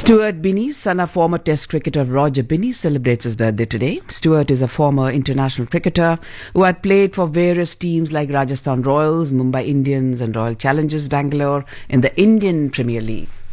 Stuart Binney, son of former Test cricketer Roger Binney, celebrates his birthday today. Stuart is a former international cricketer who had played for various teams like Rajasthan Royals, Mumbai Indians and Royal Challengers Bangalore in the Indian Premier League.